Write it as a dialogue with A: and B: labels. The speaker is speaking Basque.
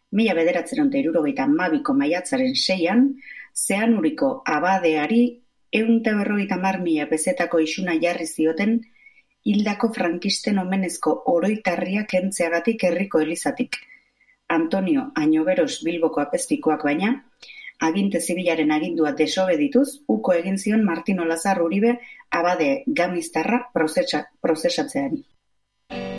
A: 1972ko maiatzaren 6an, Zeanuriko abadeari 150.000 pezetako isuna jarri zioten hildako frankisten omenezko oroitarria kentzeagatik herriko elizatik. Antonio Añoberos Bilboko apezpikuak baina, aginte zibilaren agindua desobedituz, uko egin zion Martin Olazar Uribe abade gamiztarra prozesatzeari.